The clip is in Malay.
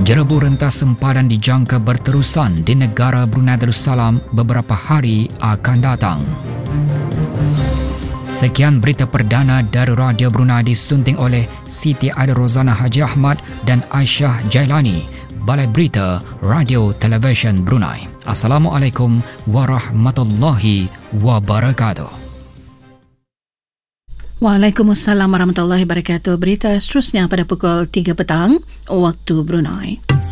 Jerebu rentas sempadan dijangka berterusan di negara Brunei Darussalam beberapa hari akan datang. Sekian berita perdana dari Radio Brunei disunting oleh Siti Aida Rozana Haji Ahmad dan Aisyah Jailani, Balai Berita Radio Television Brunei. Assalamualaikum warahmatullahi wabarakatuh. Waalaikumsalam warahmatullahi wabarakatuh. Berita seterusnya pada pukul 3 petang waktu Brunei.